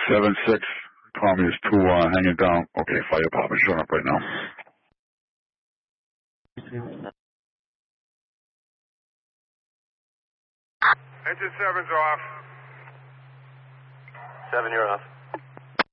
7-6, call me is 2, hanging down. Okay, fire department showing up right now. Engine 7's off. 7, you're off.